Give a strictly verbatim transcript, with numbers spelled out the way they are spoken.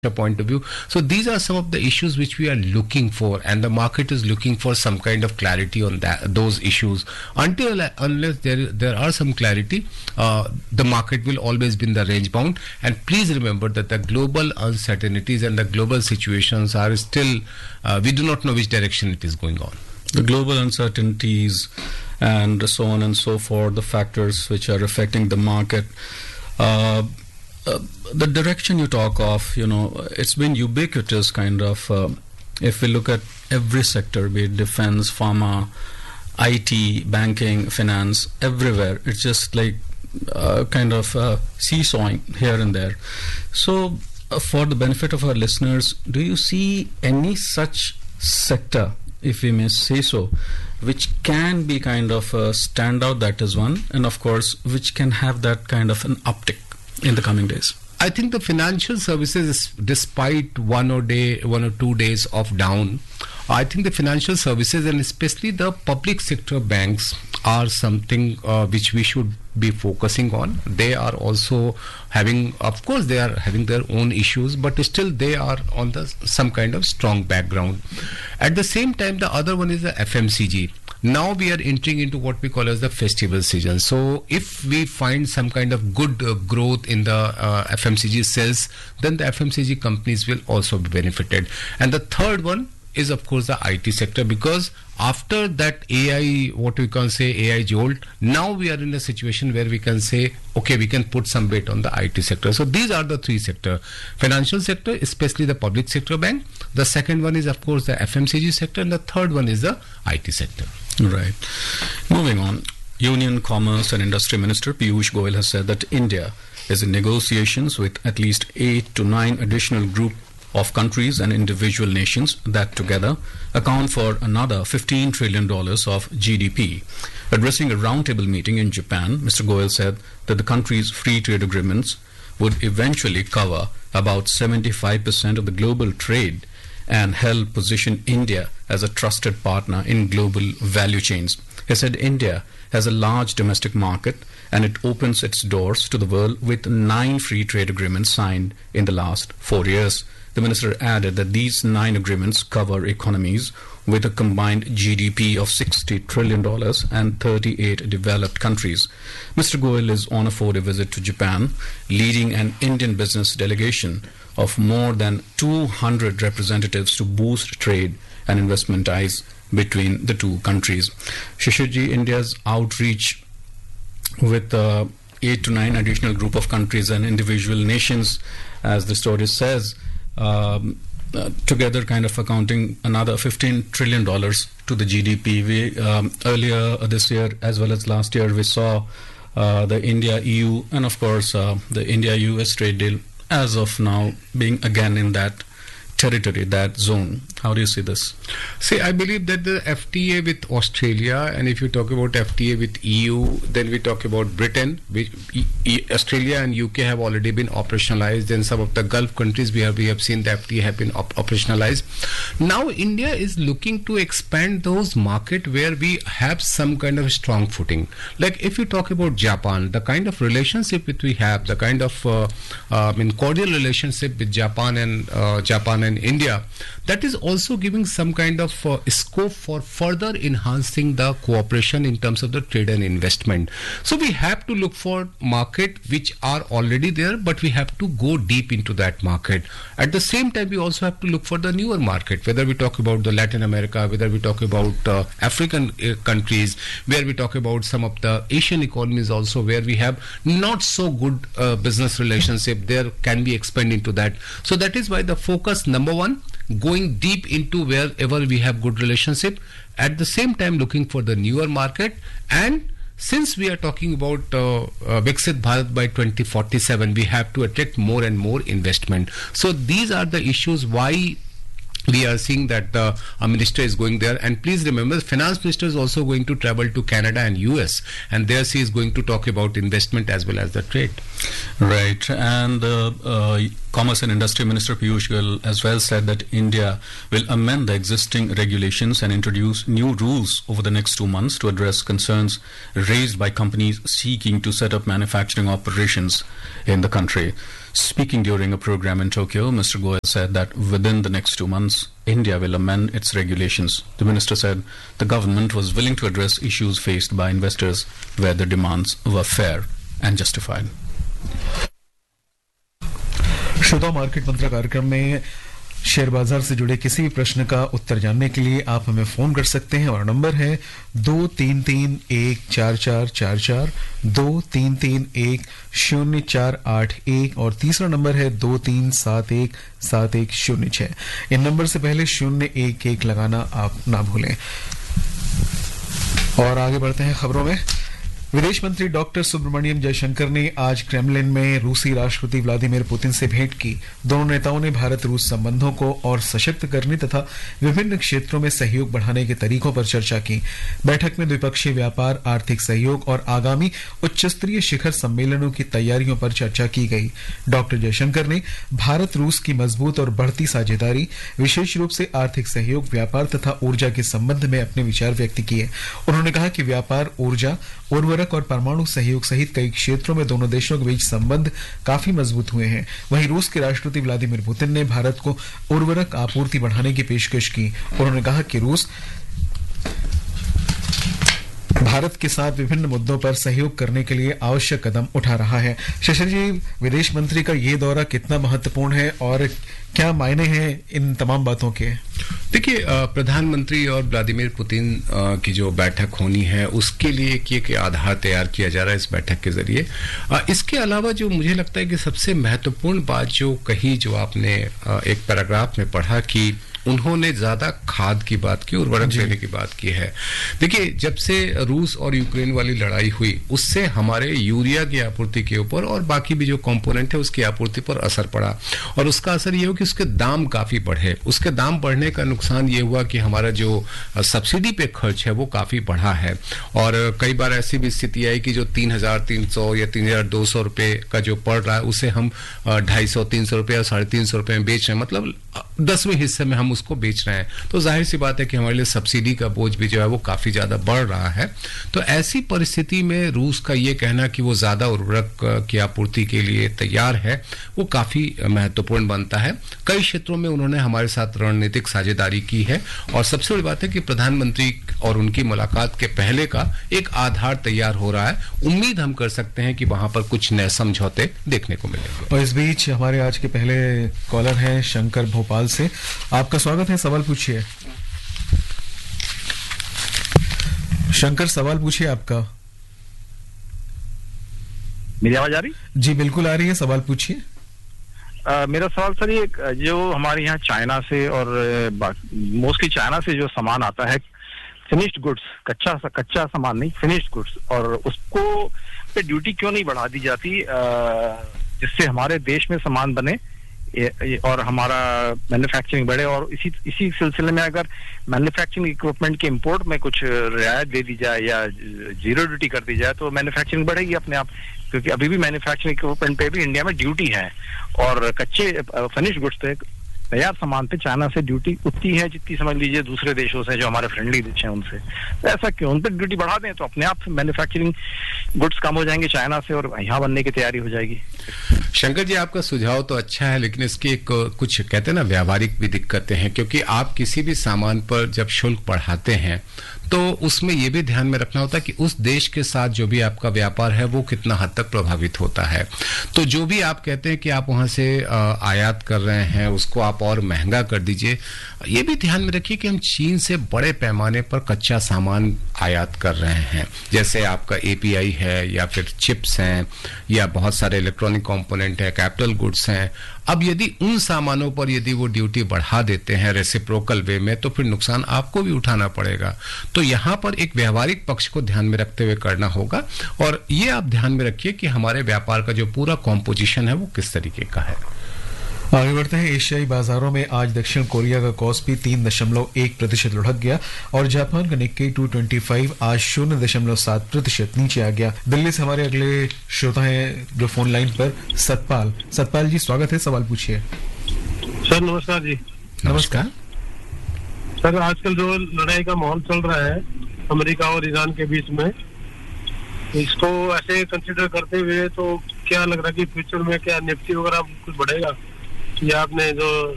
point of view. So these are some of the issues which we are looking for, and the market is looking for some kind of clarity on that those issues. Until unless there there are some clarity, uh, the market will always be in the range bound. And please remember that the global uncertainties and the global situations are still uh, we do not know which direction it is going on. The global uncertainties and so on and so forth, the factors which are affecting the market. Uh, Uh, the direction you talk of, you know, it's been ubiquitous kind of, uh, if we look at every sector, be it defense, pharma, I T, banking, finance, everywhere, it's just like uh, kind of uh, seesawing here and there. So uh, for the benefit of our listeners, do you see any such sector, if we may say so, which can be kind of a standout, that is one, and of course, which can have that kind of an uptick in the coming days? I think the financial services, despite one or day, one or two days of down, I think the financial services and especially the public sector banks are something uh, which we should be focusing on. They are also having, of course, they are having their own issues, but still they are on the some kind of strong background. At the same time, the other one is the F M C G. Now we are entering into what we call as the festival season. So if we find some kind of good uh, growth in the uh, F M C G sales, then the F M C G companies will also be benefited. And the third one is of course the I T sector, because after that A I, what we can say A I jolt, now we are in a situation where we can say, okay, we can put some weight on the I T sector. So these are the three sector: financial sector, especially the public sector bank. The second one is of course the F M C G sector, and the third one is the I T sector. Right. Moving on, Union Commerce and Industry Minister Piyush Goyal has said that India is in negotiations with at least eight to nine additional group of countries and individual nations that together account for another fifteen trillion dollars of G D P. Addressing a roundtable meeting in Japan, Mister Goyal said that the countries' free trade agreements would eventually cover about seventy-five percent of the global trade and help position India as a trusted partner in global value chains. He said India has a large domestic market and it opens its doors to the world with nine free trade agreements signed in the last four years. The minister added that these nine agreements cover economies with a combined G D P of sixty trillion dollars and thirty-eight developed countries. Mister Goyal is on a four-day visit to Japan, leading an Indian business delegation of more than two hundred representatives to boost trade and investment ties between the two countries. Shishirji, India's outreach with uh, eight to nine additional group of countries and individual nations, as the story says, um, uh, together kind of accounting another fifteen trillion dollars to the G D P. We, um, earlier this year as well as last year, we saw uh, the India-E U and of course uh, the India-U S trade deal as of now being again in that territory, that zone. How do you see this? See, I believe that the F T A with Australia, and if you talk about F T A with E U, then we talk about Britain, which e- e- Australia and U K have already been operationalized. Then some of the Gulf countries we have we have seen the F T A have been op- operationalized. Now India is looking to expand those markets where we have some kind of strong footing. Like if you talk about Japan, the kind of relationship which we have, the kind of uh, uh, I mean cordial relationship with Japan and uh, Japan and India, that is also giving some kind of uh, scope for further enhancing the cooperation in terms of the trade and investment. So we have to look for market which are already there, but we have to go deep into that market. At the same time, we also have to look for the newer market, whether we talk about the Latin America, whether we talk about uh, African uh, countries, where we talk about some of the Asian economies also, where we have not so good uh, business relationship, there can be expand into that. So that is why the focus, number one, going deep into wherever we have good relationship, at the same time looking for the newer market. And since we are talking about uh, uh, Viksit Bharat by twenty forty-seven, we have to attract more and more investment. So these are the issues why we are seeing that the uh, minister is going there. And please remember, the finance minister is also going to travel to Canada and U S, and there she is going to talk about investment as well as the trade. Right. And uh, uh, Commerce and Industry Minister Piyush Goyal as well said that India will amend the existing regulations and introduce new rules over the next two months to address concerns raised by companies seeking to set up manufacturing operations in the country. Speaking during a program in Tokyo, Mister Goyal said that within the next two months, India will amend its regulations. The minister said the government was willing to address issues faced by investors where the demands were fair and justified. श्रोता, market मंत्रा कार्यक्रम में share बाजार से जुड़े किसी भी प्रश्न का उत्तर जानने के लिए आप हमें फोन कर सकते हैं और नंबर है दो तीन तीन एक चार चार चार चार, दो तीन तीन एक शून्य चार आठ एक और तीसरा नंबर है दो तीन सात एक सात एक शून्य छह। इन नंबर से पहले शून्य एक एक लगाना आप ना भूलें। और आगे बढ़ते हैं खबरों में। विदेश मंत्री डॉक्टर सुब्रमण्यम जयशंकर ने आज क्रेमलिन में रूसी राष्ट्रपति व्लादिमीर पुतिन से भेंट की। दोनों नेताओं ने भारत रूस संबंधों को और सशक्त करने तथा विभिन्न क्षेत्रों में सहयोग बढ़ाने के तरीकों पर चर्चा की। बैठक में द्विपक्षीय व्यापार, आर्थिक सहयोग और आगामी उच्च स्तरीय शिखर सम्मेलनों की तैयारियों पर चर्चा की गई। डॉक्टर जयशंकर ने भारत रूस की मजबूत और बढ़ती साझेदारी, विशेष रूप से आर्थिक सहयोग, व्यापार तथा ऊर्जा के संबंध में अपने विचार व्यक्त किए। उन्होंने कहा कि व्यापार, ऊर्जा, उर्वरक और परमाणु सहयोग सहित कई क्षेत्रों में दोनों देशों के बीच संबंध काफी मजबूत हुए हैं। वहीं रूस के राष्ट्रपति व्लादिमीर पुतिन ने भारत को उर्वरक आपूर्ति बढ़ाने की पेशकश की। उन्होंने कहा कि रूस भारत के साथ विभिन्न मुद्दों पर सहयोग करने के लिए आवश्यक कदम उठा रहा है। शशि जी, विदेश मंत्री का ये दौरा कितना महत्वपूर्ण है और क्या मायने हैं इन तमाम बातों के? देखिए, प्रधानमंत्री और व्लादिमीर पुतिन की जो बैठक होनी है उसके लिए एक एक आधार तैयार किया जा रहा है इस बैठक के जरिए। इसके अलावा जो मुझे लगता है कि सबसे महत्वपूर्ण बात जो कही, जो आपने एक पैराग्राफ में पढ़ा कि उन्होंने ज्यादा खाद की बात की, उर्वरक देने की बात की है। देखिए, जब से रूस और यूक्रेन वाली लड़ाई हुई उससे हमारे यूरिया की आपूर्ति के ऊपर और बाकी भी जो कंपोनेंट है उसकी आपूर्ति पर असर पड़ा और उसका असर ये हो कि उसके दाम काफी बढ़े। उसके दाम बढ़ने का नुकसान ये हुआ कि हमारा जो सब्सिडी पे खर्च है वो काफी बढ़ा है और कई बार ऐसी भी स्थिति आई कि जो तीन हजार तीन सौ या तीन हजार दो सौ रुपए का जो पड़ रहा है उसे हम ढाई सौ तीन सौ रुपए या साढ़े तीन सौ रुपए में बेच रहे हैं, मतलब दसवें हिस्से में हम उसको बेच रहे हैं। तो जाहिर सी बात है कि हमारे लिए सब्सिडी का बोझ भी जो है वो काफी ज्यादा बढ़ रहा है। तो ऐसी परिस्थिति में रूस का ये कहना कि वो ज्यादा उर्वरक की आपूर्ति के लिए तैयार है वो काफी महत्वपूर्ण बनता है। कई क्षेत्रों में उन्होंने हमारे साथ रणनीतिक साझेदारी की है और सबसे बड़ी बात है कि प्रधानमंत्री और उनकी मुलाकात के पहले का एक आधार तैयार हो रहा है। उम्मीद हम कर सकते हैं कि वहां पर कुछ नए समझौते देखने को मिलेंगे। और इस बीच हमारे आज के पहले कॉलर हैं शंकर भोपाल से। आपका स्वागत है, सवाल पूछिए। शंकर, सवाल पूछिए आपका। मेरी आवाज आ रही? जी बिल्कुल आ रही है, सवाल पूछिए। Uh, मेरा सवाल सर ये, जो हमारे यहाँ चाइना से और मोस्टली चाइना से जो सामान आता है, फिनिश्ड गुड्स, कच्चा कच्चा सामान नहीं, फिनिश्ड गुड्स, और उसको पे ड्यूटी क्यों नहीं बढ़ा दी जाती जिससे हमारे देश में सामान बने और हमारा मैन्युफैक्चरिंग बढ़े। और इसी इसी सिलसिले में अगर मैन्युफैक्चरिंग इक्विपमेंट के इंपोर्ट में कुछ रियायत दे दी जाए या जीरो ड्यूटी कर दी जाए तो मैन्युफैक्चरिंग बढ़ेगी अपने आप, क्योंकि अभी भी मैन्युफैक्चरिंग इक्विपमेंट पे भी इंडिया में ड्यूटी है और कच्चे फिनिश गुड्स पे, तैयार सामान पे चाइना से ड्यूटी उतनी है जितनी समझ लीजिए दूसरे देशों से जो हमारे फ्रेंडली देश हैं उनसे। तो ऐसा क्यों? उन पर ड्यूटी बढ़ा दें तो अपने आप मैन्युफैक्चरिंग गुड्स कम हो जाएंगे चाइना से और यहाँ बनने की तैयारी हो जाएगी। शंकर जी, आपका सुझाव तो अच्छा है, लेकिन इसकी एक कुछ कहते हैं ना व्यावहारिक भी दिक्कतें हैं, क्योंकि आप किसी भी सामान पर जब शुल्क बढ़ाते हैं तो उसमें यह भी ध्यान में रखना होता है कि उस देश के साथ जो भी आपका व्यापार है वो कितना हद तक प्रभावित होता है। तो जो भी आप कहते हैं कि आप वहां से आयात कर रहे हैं उसको आप और महंगा कर दीजिए। ये भी ध्यान में रखिए कि हम चीन से बड़े पैमाने पर कच्चा सामान आयात कर रहे हैं, जैसे आपका एपीआई है या फिर चिप्स हैं या बहुत सारे इलेक्ट्रॉनिक कंपोनेंट है, कैपिटल गुड्स हैं। अब यदि उन सामानों पर यदि वो ड्यूटी बढ़ा देते हैं रेसिप्रोकल वे में तो फिर नुकसान आपको भी उठाना पड़ेगा। तो यहाँ पर एक व्यावहारिक पक्ष को ध्यान में रखते हुए करना होगा और ये आप ध्यान में रखिए कि हमारे व्यापार का जो पूरा कॉम्पोजिशन है वो किस तरीके का है। आगे बढ़ते हैं। एशियाई बाजारों में आज दक्षिण कोरिया का कॉस्पी तीन दशमलव एक प्रतिशत लुढ़क गया और जापान का निक्केई दो सौ पच्चीस आज शून्य दशमलव सात प्रतिशत नीचे आ गया। दिल्ली से हमारे अगले श्रोता हैं जो फोन लाइन पर, सतपाल। सतपाल जी स्वागत है, सवाल पूछिए। सर नमस्कार जी। नमस्कार सर, आजकल जो लड़ाई का माहौल चल रहा है अमेरिका और ईरान के बीच में, इसको ऐसे कंसिडर करते हुए तो क्या लग रहा है कि फ्यूचर में क्या निफ्टी वगैरह कुछ बढ़ेगा, या आपने जो